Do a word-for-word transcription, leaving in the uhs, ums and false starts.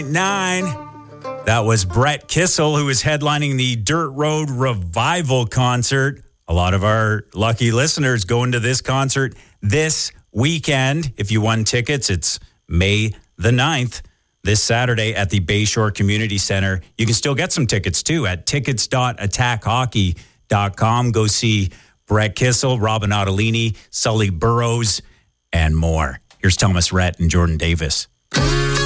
Nine. That was Brett Kissel, who is headlining the Dirt Road Revival concert. A lot of our lucky listeners going to this concert this weekend. If you won tickets, it's May the ninth, this Saturday at the Bayshore Community Center. You can still get some tickets, too, at tickets dot attack hockey dot com. Go see Brett Kissel, Robin Ottolini, Sully Burrows, and more. Here's Thomas Rhett and Jordan Davis.